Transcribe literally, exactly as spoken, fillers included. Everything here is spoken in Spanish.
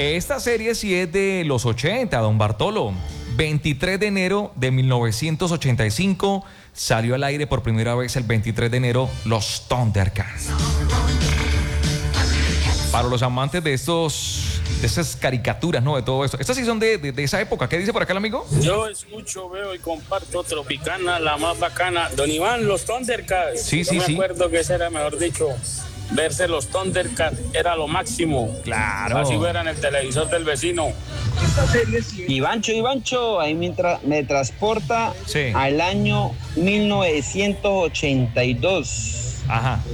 Esta serie sí es de los ochenta, don Bartolo. veintitrés de enero de mil novecientos ochenta y cinco salió al aire por primera vez el veintitrés de enero los Thundercats. Para los amantes de estos, de esas caricaturas, ¿no? De todo eso. Estas sí son de, de, de esa época. ¿Qué dice por acá el amigo? Yo escucho, veo y comparto Tropicana, la más bacana. Don Iván, los Thundercats. Sí, sí, Yo me sí. acuerdo que ese era, mejor dicho, verse los Thundercats era lo máximo. Claro. Así fuera en el televisor del vecino. Ivancho, Ivancho, ahí me, tra- me transporta Sí. al año mil novecientos ochenta y dos. Ajá.